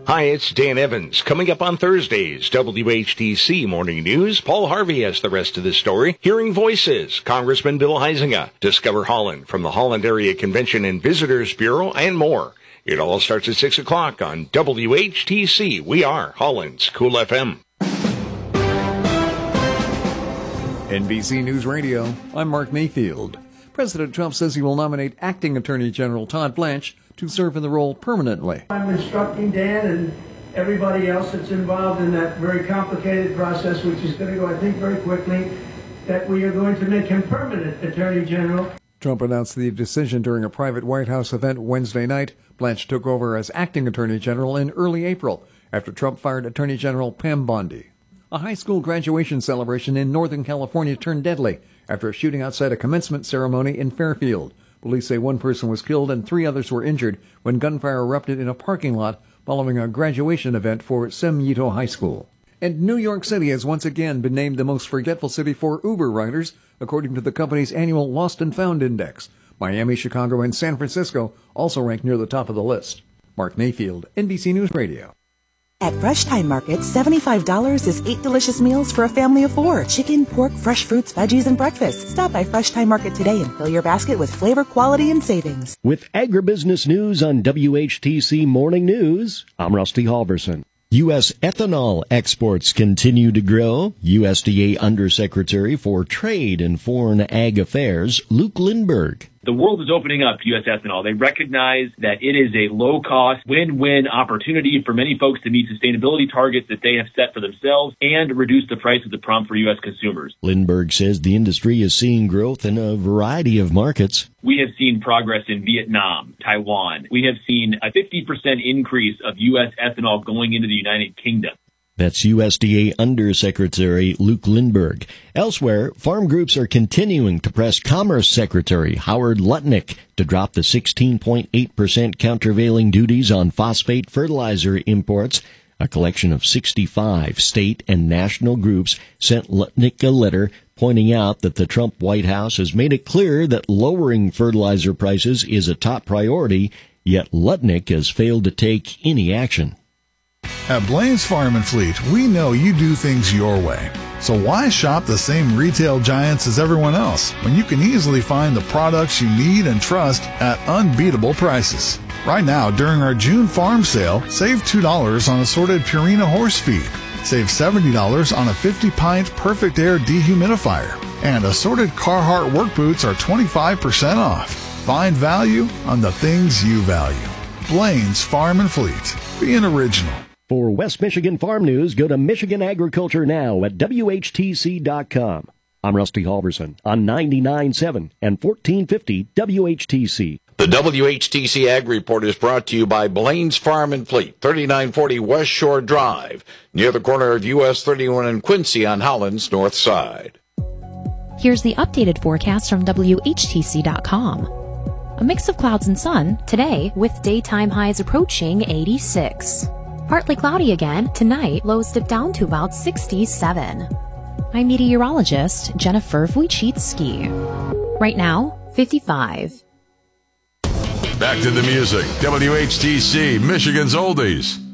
Hi, it's Dan Evans. Coming up on Thursday's WHTC Morning News, Paul Harvey has the rest of the story. Hearing Voices, Congressman Bill Huizenga. Discover Holland from the Holland Area Convention and Visitors Bureau, and more. It all starts at 6 o'clock on WHTC. We are Holland's Cool FM. NBC News Radio, I'm Mark Mayfield. President Trump says he will nominate Acting Attorney General Todd Blanche to serve in the role permanently. I'm instructing Dan and everybody else that's involved in that very complicated process, which is going to go, I think, very quickly, that we are going to make him permanent Attorney General. Trump announced the decision during a private White House event Wednesday night. Blanche took over as Acting Attorney General in early April after Trump fired Attorney General Pam Bondi. A high school graduation celebration in Northern California turned deadly after a shooting outside a commencement ceremony in Fairfield. Police say one person was killed and 3 others were injured when gunfire erupted in a parking lot following a graduation event for Sem Yito High School. And New York City has once again been named the most forgetful city for Uber riders, according to the company's annual Lost and Found Index. Miami, Chicago, and San Francisco also rank near the top of the list. Mark Mayfield, NBC News Radio. At Fresh Time Market, $75 is 8 delicious meals for a family of 4. Chicken, pork, fresh fruits, veggies, and breakfast. Stop by Fresh Time Market today and fill your basket with flavor, quality, and savings. With agribusiness news on WHTC Morning News, I'm Rusty Halverson. U.S. ethanol exports continue to grow. USDA Undersecretary for Trade and Foreign Ag Affairs, Luke Lindberg. The world is opening up to U.S. ethanol. They recognize that it is a low-cost, win-win opportunity for many folks to meet sustainability targets that they have set for themselves and reduce the price at the pump for U.S. consumers. Lindberg says the industry is seeing growth in a variety of markets. We have seen progress in Vietnam, Taiwan. We have seen a 50% increase of U.S. ethanol going into the United Kingdom. That's USDA Undersecretary Luke Lindberg. Elsewhere, farm groups are continuing to press Commerce Secretary Howard Lutnick to drop the 16.8% countervailing duties on phosphate fertilizer imports. A collection of 65 state and national groups sent Lutnick a letter pointing out that the Trump White House has made it clear that lowering fertilizer prices is a top priority, yet Lutnick has failed to take any action. At Blaine's Farm and Fleet, we know you do things your way. So why shop the same retail giants as everyone else when you can easily find the products you need and trust at unbeatable prices? Right now, during our June farm sale, save $2 on assorted Purina horse feed. Save $70 on a 50-pint Perfect Air dehumidifier. And assorted Carhartt work boots are 25% off. Find value on the things you value. Blaine's Farm and Fleet. Being original. For West Michigan Farm News, go to Michigan Agriculture Now at WHTC.com. I'm Rusty Halverson on 99.7 and 1450 WHTC. The WHTC Ag Report is brought to you by Blaine's Farm and Fleet, 3940 West Shore Drive, near the corner of US 31 and Quincy on Holland's north side. Here's the updated forecast from WHTC.com. A mix of clouds and sun today with daytime highs approaching 86. Partly cloudy again tonight, lows dip down to about 67. I'm meteorologist Jennifer Wojcicki. Right now, 55. Back to the music. WHTC, Michigan's Oldies.